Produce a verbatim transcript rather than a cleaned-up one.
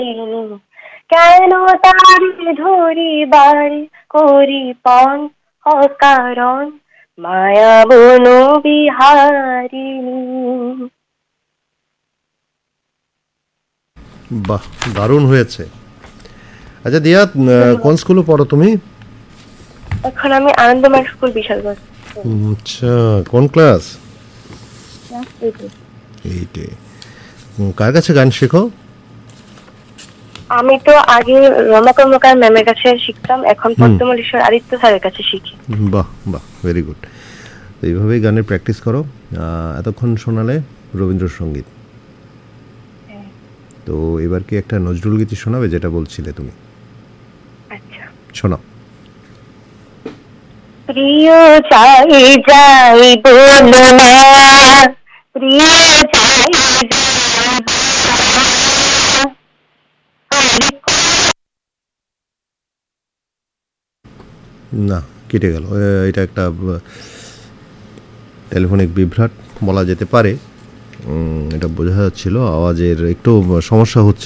কেন তারি ধরি বাড়ি করি পণ অকারণ মায়া বন বিহারিণী। বাহ, দারুণ হয়েছে। আচ্ছা দিয়া, আহ, কোন স্কুলে পড়ো তুমি? এখন আমি আনন্দমার্গ স্কুল বিশালগঞ্জ। উম, আচ্ছা, কোন ক্লাস? এইটে। উম, কার কাছে গান শেখো? আমি তো আগে রমা কর্মকার ম্যামের কাছে শিখতাম, এখন হুম। পদ্মমল্লেশ্বর আদিত্য স্যারের কাছে শিখি। বাহ বাহ, ভেরি গুড। এইভাবেই গানের প্র্যাকটিস করো। আহ, এতক্ষণ শোনালে রবীন্দ্রসঙ্গীত, হ্যাঁ। তো এবার কি একটা নজরুল গীতি শোনাবে, যেটা বলছিলে তুমি? আচ্ছা। শোনাও। প্রিয় চাই যাই বলো না, প্রিয় চাই না, কেটে গেল। এ- এটা একটা টেলিফোনিক বিভ্রাট বলা যেতে পারে। উম, এটা বোঝা যাচ্ছিল, আওয়াজের একটু সমস্যা হচ্ছে।